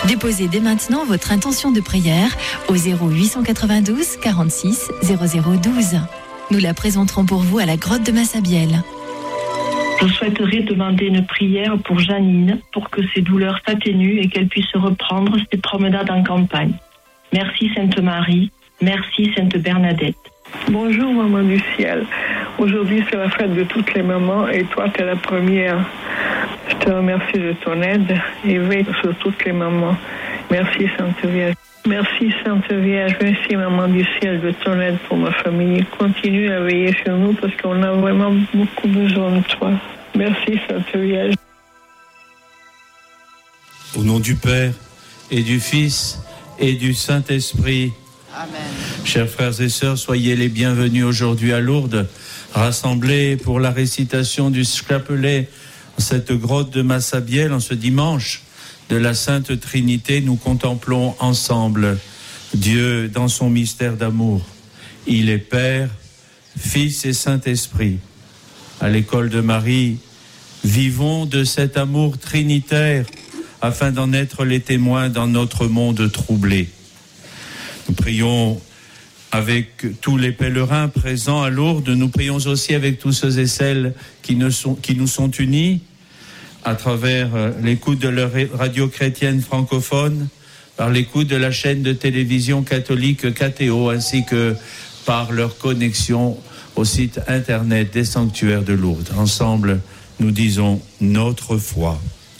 Déposez dès maintenant votre intention de prière au 0892 46 0012. Nous la présenterons pour vous à la grotte de Massabielle. Je souhaiterais demander une prière pour Janine, pour que ses douleurs s'atténuent et qu'elle puisse reprendre ses promenades en campagne. Merci Sainte Marie, merci Sainte Bernadette. Bonjour Maman du ciel. Aujourd'hui c'est la fête de toutes les mamans et toi t'es la première. Je te remercie de ton aide et veille sur toutes les mamans. Merci Sainte Vierge. Merci Sainte Vierge, merci Maman du ciel de ton aide pour ma famille. Continue à veiller sur nous parce qu'on a vraiment beaucoup besoin de toi. Merci Sainte Vierge. Au nom du Père et du Fils et du Saint-Esprit. Amen. Chers frères et sœurs, soyez les bienvenus aujourd'hui à Lourdes, rassemblés pour la récitation du chapelet en cette grotte de Massabielle en ce dimanche de la Sainte Trinité. Nous contemplons ensemble Dieu dans son mystère d'amour. Il est Père, Fils et Saint-Esprit. À l'école de Marie, vivons de cet amour trinitaire afin d'en être les témoins dans notre monde troublé. Nous prions avec tous les pèlerins présents à Lourdes. Nous prions aussi avec tous ceux et celles qui nous sont unis à travers l'écoute de leur radio chrétienne francophone, par l'écoute de la chaîne de télévision catholique KTO, ainsi que par leur connexion au site internet des sanctuaires de Lourdes. Ensemble, nous disons notre foi.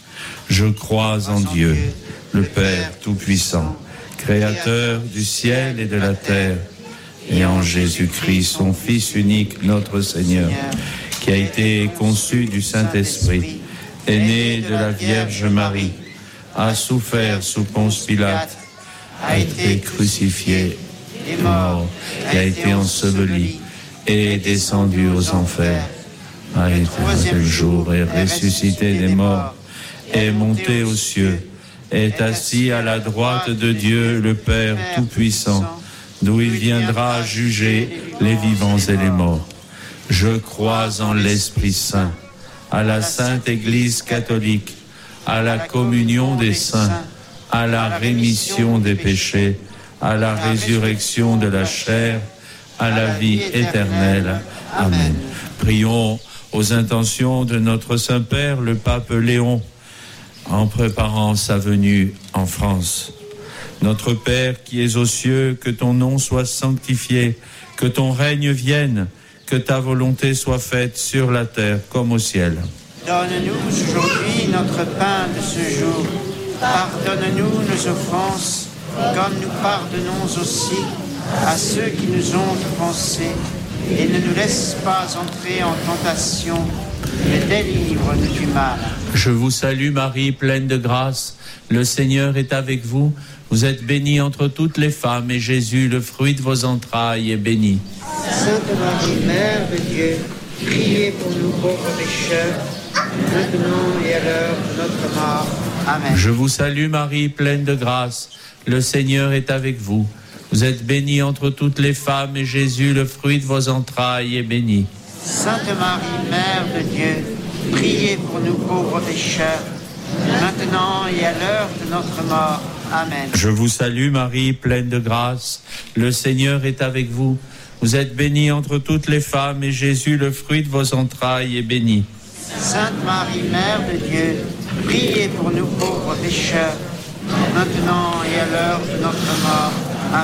Je crois en Dieu, le Père Tout-Puissant, Créateur du ciel et de la terre, et en Jésus-Christ, son Fils unique, notre Seigneur, qui a été conçu du Saint-Esprit, est né de la Vierge Marie, a souffert sous Ponce Pilate, a été crucifié, est mort, et a été enseveli, et est descendu aux enfers, a été le troisième jour et ressuscité des morts, est monté aux cieux, est assis à la droite de Dieu le Père Tout-Puissant, d'où il viendra juger les vivants et les morts. Je crois en l'Esprit Saint, à la Sainte Église catholique, à la communion des saints, à la rémission des péchés, à la résurrection de la chair, à la vie éternelle. Amen. Prions aux intentions de notre Saint-Père, le pape Léon, en préparant sa venue en France. Notre Père qui es aux cieux, que ton nom soit sanctifié, que ton règne vienne, que ta volonté soit faite sur la terre comme au ciel. Donne-nous aujourd'hui notre pain de ce jour. Pardonne-nous nos offenses, comme nous pardonnons aussi à ceux qui nous ont offensés. Et ne nous laisse pas entrer en tentation, mais délivre-nous du mal. Je vous salue Marie, pleine de grâce. Le Seigneur est avec vous. Vous êtes bénie entre toutes les femmes, et Jésus, le fruit de vos entrailles, est béni. Sainte Marie, Mère de Dieu, priez pour nous pauvres pécheurs, maintenant et à l'heure de notre mort. Amen. Je vous salue Marie, pleine de grâce. Le Seigneur est avec vous. Vous êtes bénie entre toutes les femmes, et Jésus, le fruit de vos entrailles, est béni. Sainte Marie, Mère de Dieu, priez pour nous pauvres pécheurs, maintenant et à l'heure de notre mort. Amen. Je vous salue Marie, pleine de grâce. Le Seigneur est avec vous. Vous êtes bénie entre toutes les femmes, et Jésus, le fruit de vos entrailles, est béni. Sainte Marie, Mère de Dieu, priez pour nous pauvres pécheurs, maintenant et à l'heure de notre mort.